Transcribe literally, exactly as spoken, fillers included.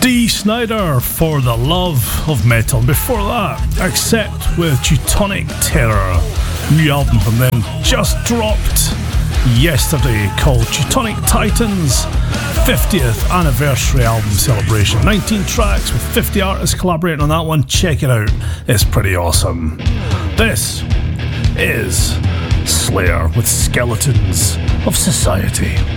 Dee Snider for The Love of Metal. Before that, Accept with Teutonic Terror. New album from them just dropped yesterday called Teutonic Titans fiftieth Anniversary Album Celebration. nineteen tracks with fifty artists collaborating on that one. Check it out. It's pretty awesome. This is Slayer with Skeletons of Society.